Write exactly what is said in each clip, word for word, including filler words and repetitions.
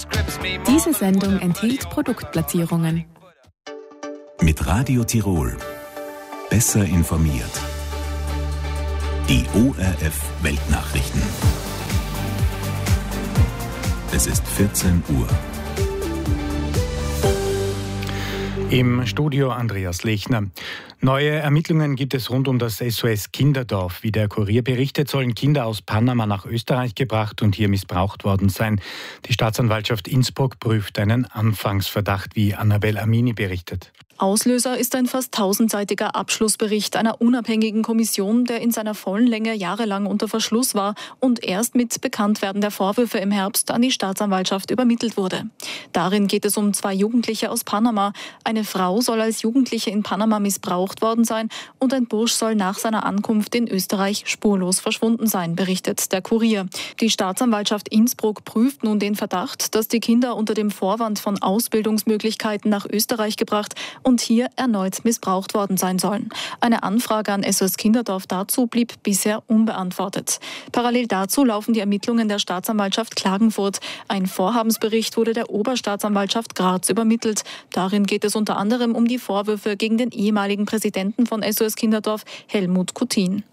Diese Sendung enthielt Produktplatzierungen. Mit Radio Tirol. Besser informiert. Die O R F Weltnachrichten. Es ist vierzehn Uhr. Im Studio Andreas Lechner. Neue Ermittlungen gibt es rund um das S O S Kinderdorf. Wie der Kurier berichtet, sollen Kinder aus Panama nach Österreich gebracht und hier missbraucht worden sein. Die Staatsanwaltschaft Innsbruck prüft einen Anfangsverdacht, wie Annabel Amini berichtet. Auslöser ist ein fast tausendseitiger Abschlussbericht einer unabhängigen Kommission, der in seiner vollen Länge jahrelang unter Verschluss war und erst mit Bekanntwerden der Vorwürfe im Herbst an die Staatsanwaltschaft übermittelt wurde. Darin geht es um zwei Jugendliche aus Panama. Eine Frau soll als Jugendliche in Panama missbraucht worden sein und ein Bursch soll nach seiner Ankunft in Österreich spurlos verschwunden sein, berichtet der Kurier. Die Staatsanwaltschaft Innsbruck prüft nun den Verdacht, dass die Kinder unter dem Vorwand von Ausbildungsmöglichkeiten nach Österreich gebracht und hier erneut missbraucht worden sein sollen. Eine Anfrage an S O S Kinderdorf dazu blieb bisher unbeantwortet. Parallel dazu laufen die Ermittlungen der Staatsanwaltschaft Klagenfurt. Ein Vorhabensbericht wurde der Oberstaatsanwaltschaft Graz übermittelt. Darin geht es unter anderem um die Vorwürfe gegen den ehemaligen Präsidenten von S O S Kinderdorf, Helmut Kutin.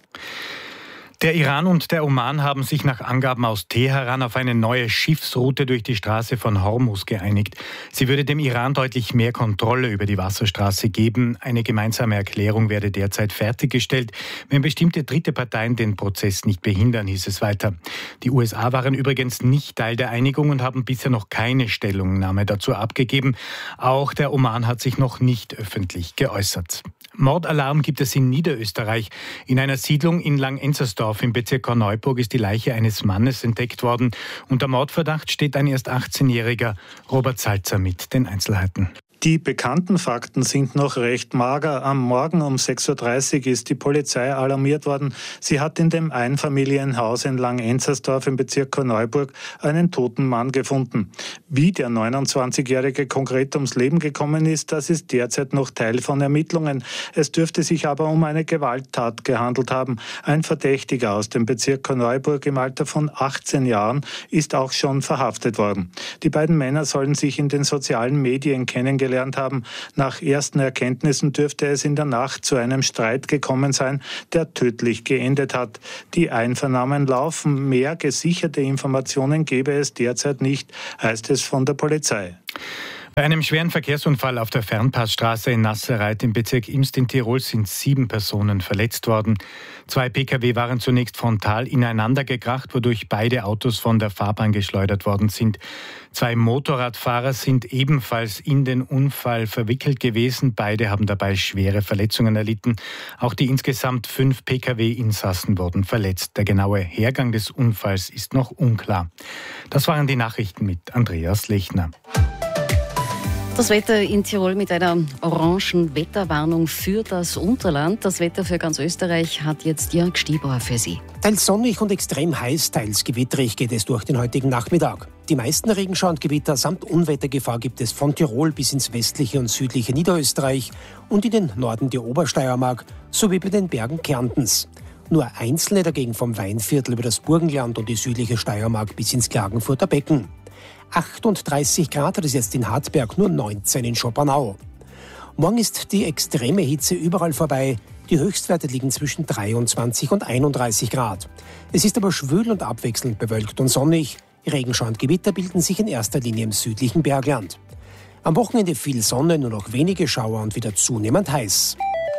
Der Iran und der Oman haben sich nach Angaben aus Teheran auf eine neue Schiffsroute durch die Straße von Hormuz geeinigt. Sie würde dem Iran deutlich mehr Kontrolle über die Wasserstraße geben. Eine gemeinsame Erklärung werde derzeit fertiggestellt, wenn bestimmte dritte Parteien den Prozess nicht behindern, hieß es weiter. Die U S A waren übrigens nicht Teil der Einigung und haben bisher noch keine Stellungnahme dazu abgegeben. Auch der Oman hat sich noch nicht öffentlich geäußert. Mordalarm gibt es in Niederösterreich. In einer Siedlung in Langenzersdorf im Bezirk Korneuburg ist die Leiche eines Mannes entdeckt worden. Unter Mordverdacht steht ein erst achtzehnjähriger. Robert Salzer mit den Einzelheiten. Die bekannten Fakten sind noch recht mager. Am Morgen um sechs Uhr dreißig ist die Polizei alarmiert worden. Sie hat in dem Einfamilienhaus in Langenzersdorf im Bezirk Korneuburg einen toten Mann gefunden. Wie der neunundzwanzigjährige konkret ums Leben gekommen ist, das ist derzeit noch Teil von Ermittlungen. Es dürfte sich aber um eine Gewalttat gehandelt haben. Ein Verdächtiger aus dem Bezirk Korneuburg im Alter von achtzehn Jahren ist auch schon verhaftet worden. Die beiden Männer sollen sich in den sozialen Medien kennengelernt haben. Nach ersten Erkenntnissen dürfte es in der Nacht zu einem Streit gekommen sein, der tödlich geendet hat. Die Einvernahmen laufen. Mehr gesicherte Informationen gebe es derzeit nicht, heißt es von der Polizei. Bei einem schweren Verkehrsunfall auf der Fernpassstraße in Nasserreit im Bezirk Imst in Tirol sind sieben Personen verletzt worden. Zwei Pkw waren zunächst frontal ineinander gekracht, wodurch beide Autos von der Fahrbahn geschleudert worden sind. Zwei Motorradfahrer sind ebenfalls in den Unfall verwickelt gewesen. Beide haben dabei schwere Verletzungen erlitten. Auch die insgesamt fünf Pkw-Insassen wurden verletzt. Der genaue Hergang des Unfalls ist noch unklar. Das waren die Nachrichten mit Andreas Lechner. Das Wetter in Tirol mit einer orangen Wetterwarnung für das Unterland. Das Wetter für ganz Österreich hat jetzt Jörg Stiebauer für Sie. Teils sonnig und extrem heiß, teils gewitterig geht es durch den heutigen Nachmittag. Die meisten Regenschau und Gewitter samt Unwettergefahr gibt es von Tirol bis ins westliche und südliche Niederösterreich und in den Norden der Obersteiermark sowie bei den Bergen Kärntens. Nur einzelne dagegen vom Weinviertel über das Burgenland und die südliche Steiermark bis ins Klagenfurter Becken. achtunddreißig Grad hat es jetzt in Hartberg, nur neunzehn in Schoppernau. Morgen ist die extreme Hitze überall vorbei. Die Höchstwerte liegen zwischen dreiundzwanzig und einunddreißig Grad. Es ist aber schwül und abwechselnd bewölkt und sonnig. Regenschau und Gewitter bilden sich in erster Linie im südlichen Bergland. Am Wochenende viel Sonne, nur noch wenige Schauer und wieder zunehmend heiß.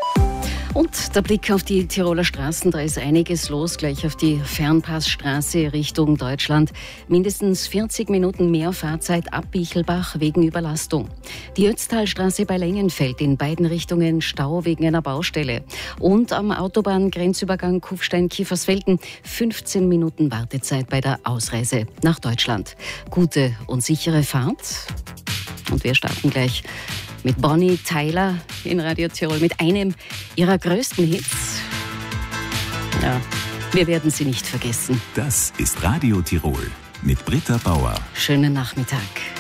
Und der Blick auf die Tiroler Straßen, da ist einiges los, gleich auf die Fernpassstraße Richtung Deutschland. Mindestens vierzig Minuten mehr Fahrzeit ab Bichelbach wegen Überlastung. Die Ötztalstraße bei Lengenfeld in beiden Richtungen Stau wegen einer Baustelle. Und am Autobahngrenzübergang Kufstein-Kiefersfelden fünfzehn Minuten Wartezeit bei der Ausreise nach Deutschland. Gute und sichere Fahrt. Und wir starten gleich mit Bonnie Tyler in Radio Tirol, mit einem ihrer größten Hits. Ja, wir werden sie nicht vergessen. Das ist Radio Tirol mit Britta Bauer. Schönen Nachmittag.